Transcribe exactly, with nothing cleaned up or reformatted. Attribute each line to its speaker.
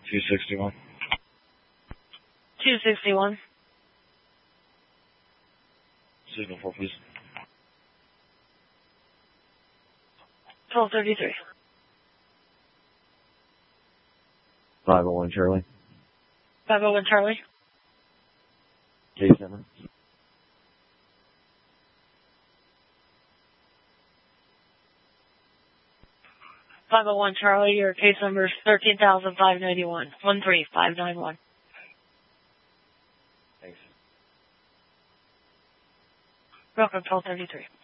Speaker 1: two sixty-one.
Speaker 2: two sixty-one.
Speaker 1: Signal four, please.
Speaker 2: twelve thirty-three.
Speaker 1: five oh one Charlie.
Speaker 2: five oh one Charlie.
Speaker 1: Case number.
Speaker 2: five oh one Charlie, your case number is thirteen thousand five hundred ninety-one. one three five nine one.
Speaker 1: Thanks.
Speaker 2: Welcome, twelve thirty-three.